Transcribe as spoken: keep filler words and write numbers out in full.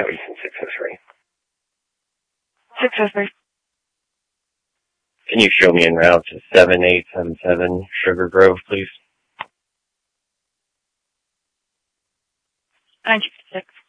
Covington six oh three. six oh three. Can you show me en route to seven eight seven seven Sugar Grove, please? nine six.